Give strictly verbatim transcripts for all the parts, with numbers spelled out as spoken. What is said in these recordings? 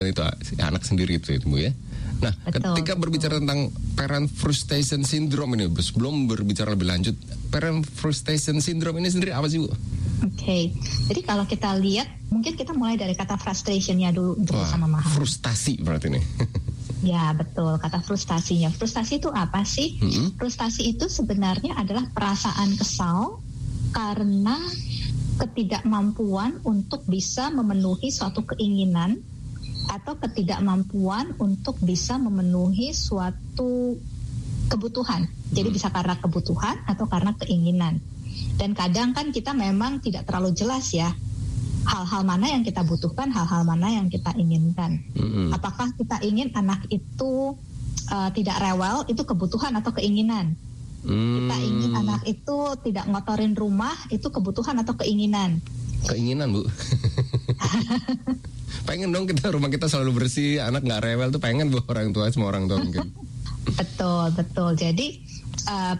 itu anak sendiri itu, itu Bu ya. Nah, betul, ketika betul. berbicara tentang parent frustration syndrome ini, sebelum berbicara lebih lanjut, parent frustration syndrome ini sendiri apa sih Bu? Oke, okay. Jadi kalau kita lihat, mungkin kita mulai dari kata frustration-nya dulu untuk Wah, sama memahami. Frustasi berarti nih. Ya betul, kata frustasinya. Frustasi itu apa sih? Mm-hmm. Frustasi itu sebenarnya adalah perasaan kesal karena ketidakmampuan untuk bisa memenuhi suatu keinginan atau ketidakmampuan untuk bisa memenuhi suatu kebutuhan. Jadi hmm. bisa karena kebutuhan atau karena keinginan. Dan kadang kan kita memang tidak terlalu jelas ya, hal-hal mana yang kita butuhkan, hal-hal mana yang kita inginkan. Hmm. Apakah kita ingin anak itu uh, tidak rewel, itu kebutuhan atau keinginan? Hmm. Kita ingin anak itu tidak ngotorin rumah, itu kebutuhan atau keinginan? Keinginan Bu. Pengen dong kita rumah kita selalu bersih, anak nggak rewel tuh pengen Bu orang tua, semua orang tua mungkin. Betul betul. Jadi uh,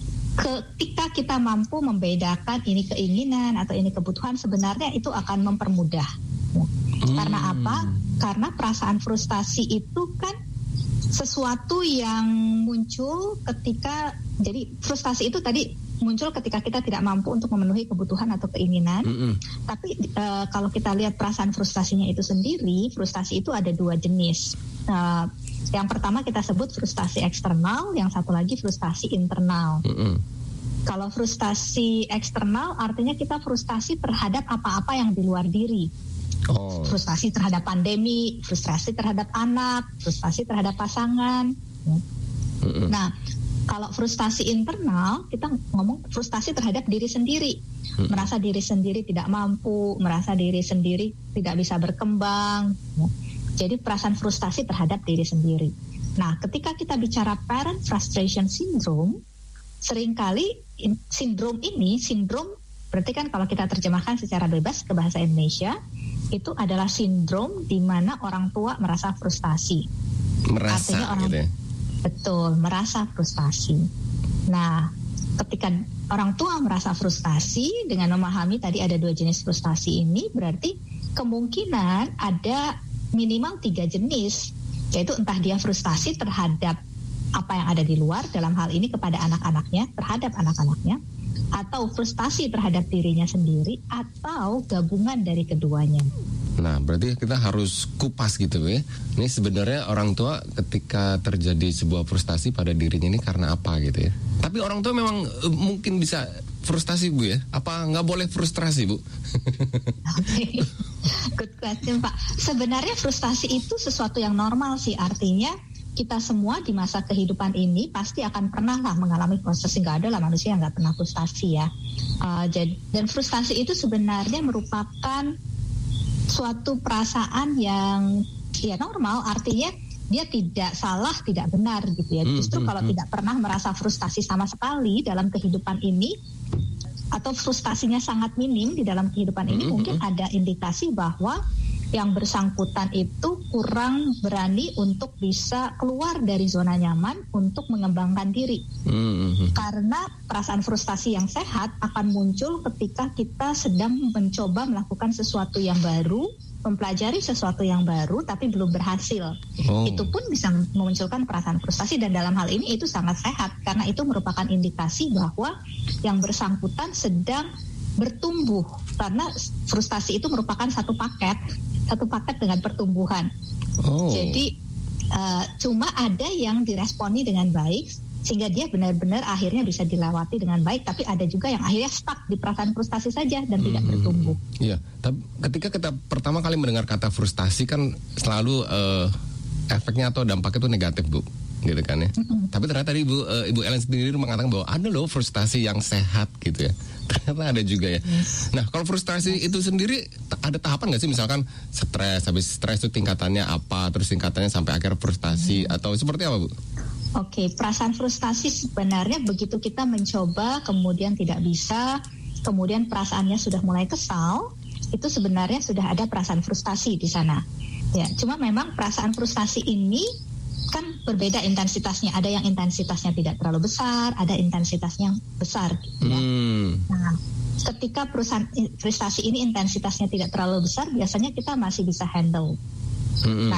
ketika kita mampu membedakan ini keinginan atau ini kebutuhan, sebenarnya itu akan mempermudah. Hmm. Karena apa? Karena perasaan frustasi itu kan sesuatu yang muncul ketika, jadi frustasi itu tadi muncul ketika kita tidak mampu untuk memenuhi kebutuhan atau keinginan. Mm-hmm. Tapi e, kalau kita lihat perasaan frustasinya itu sendiri, frustasi itu ada dua jenis. E, yang pertama kita sebut frustasi eksternal, yang satu lagi frustasi internal. Mm-hmm. Kalau frustasi eksternal artinya kita frustasi terhadap apa-apa yang di luar diri. Oh. Frustasi terhadap pandemi, frustrasi terhadap anak, frustasi terhadap pasangan. Mm-hmm. Nah, kalau frustasi internal, kita ngomong frustasi terhadap diri sendiri. Hmm. Merasa diri sendiri tidak mampu, merasa diri sendiri tidak bisa berkembang. Ya. Jadi perasaan frustasi terhadap diri sendiri. Nah, ketika kita bicara parent frustration syndrome, seringkali in, sindrom ini, sindrom berarti kan kalau kita terjemahkan secara bebas ke bahasa Indonesia, itu adalah sindrom di mana orang tua merasa frustasi. Merasa Artinya orang, gitu ya? Betul, merasa frustasi. Nah, ketika orang tua merasa frustasi, dengan memahami tadi ada dua jenis frustasi ini, berarti kemungkinan ada minimal tiga jenis, yaitu entah dia frustasi terhadap apa yang ada di luar, dalam hal ini kepada anak-anaknya, terhadap anak-anaknya, atau frustasi terhadap dirinya sendiri, atau gabungan dari keduanya. Nah, berarti kita harus kupas gitu ya. Ini sebenarnya orang tua ketika terjadi sebuah frustasi pada dirinya ini karena apa gitu ya. Tapi orang tua memang uh, mungkin bisa frustasi Bu ya. Apa nggak boleh frustrasi Bu? Oke, okay. Good question Pak. Sebenarnya frustasi itu sesuatu yang normal sih. Artinya kita semua di masa kehidupan ini pasti akan pernah lah mengalami frustasi. Nggak ada lah manusia yang nggak pernah frustasi ya. Uh, jadi, dan frustasi itu sebenarnya merupakan suatu perasaan yang ya normal, artinya dia tidak salah, tidak benar gitu ya. Justru hmm, kalau hmm. tidak pernah merasa frustasi sama sekali dalam kehidupan ini, atau frustasinya sangat minim di dalam kehidupan ini, hmm, mungkin hmm. ada indikasi bahwa yang bersangkutan itu kurang berani untuk bisa keluar dari zona nyaman untuk mengembangkan diri. Mm-hmm. Karena perasaan frustasi yang sehat akan muncul ketika kita sedang mencoba melakukan sesuatu yang baru, mempelajari sesuatu yang baru tapi belum berhasil. Oh. Itu pun bisa memunculkan perasaan frustasi, dan dalam hal ini itu sangat sehat karena itu merupakan indikasi bahwa yang bersangkutan sedang bertumbuh, karena frustasi itu merupakan satu paket, satu paket dengan pertumbuhan. Oh. Jadi uh, cuma ada yang diresponi dengan baik sehingga dia benar-benar akhirnya bisa dilewati dengan baik, tapi ada juga yang akhirnya stuck di perasaan frustasi saja dan hmm. tidak bertumbuh. Iya, tapi ketika kita pertama kali mendengar kata frustasi kan selalu uh, efeknya atau dampaknya itu negatif Bu, gitu kan ya. Mm-hmm. Tapi ternyata Ibu uh, Ibu Ellen sendiri mengatakan bahwa ada loh frustasi yang sehat gitu ya. Ternyata ada juga ya. Yes. Nah, kalau frustasi yes. itu sendiri ada tahapan nggak sih? Misalkan stres, habis stres itu tingkatannya apa, terus tingkatannya sampai akhir frustasi hmm. atau seperti apa Bu? Oke, perasaan frustasi sebenarnya begitu kita mencoba kemudian tidak bisa, kemudian perasaannya sudah mulai kesal, itu sebenarnya sudah ada perasaan frustasi di sana. Ya, cuma memang perasaan frustasi ini kan berbeda intensitasnya. Ada yang intensitasnya tidak terlalu besar, ada intensitasnya besar. Gitu ya. Hmm. Nah, ketika perusahaan frustasi ini intensitasnya tidak terlalu besar, biasanya kita masih bisa handle. Mm-hmm.